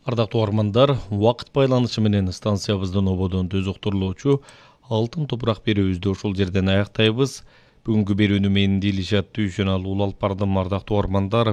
Ардактуу угармандар, убакыт байланышы менен станциябыздын ободон төз уктурлоочу алтын топурак берүүбүздү ушул жерден аяктайбыз. Бүгүнкү берүүнү менин Дилишат Түйшөн ал улуу алып бардым. Ардактуу угармандар,